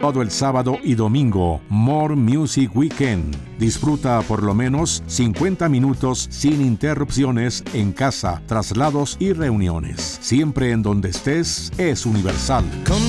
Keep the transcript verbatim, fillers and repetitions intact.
Todo el sábado y domingo, More Music Weekend. Disfruta por lo menos cincuenta minutos sin interrupciones en casa, traslados y reuniones. Siempre en donde estés, es Universal. Come